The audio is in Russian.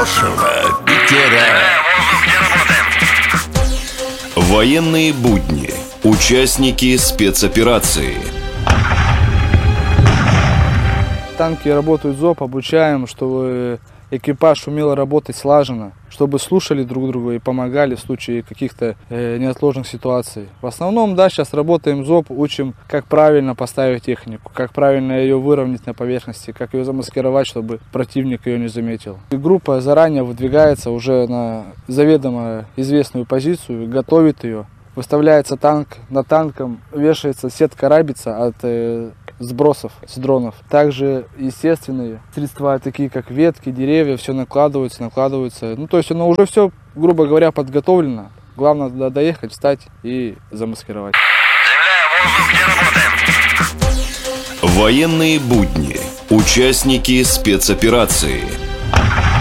нашего Питера. Военные будни. Участники спецоперации. Танки работают ЗОП, обучаем, чтобы экипаж умел работать слаженно, чтобы слушали друг друга и помогали в случае каких-то неотложных ситуаций. В основном, да, сейчас работаем ЗОП, учим, как правильно поставить технику, как правильно ее выровнять на поверхности, как ее замаскировать, чтобы противник ее не заметил. И группа заранее выдвигается уже на заведомо известную позицию, готовит ее. Выставляется танк, над танком вешается сетка рабица от сбросов с дронов. Также естественные средства, такие как ветки, деревья, все накладываются. Ну, то есть оно уже все, грубо говоря, подготовлено. Главное доехать, встать и замаскировать. Земля, воздух, где работаем? Военные будни. Участники спецоперации.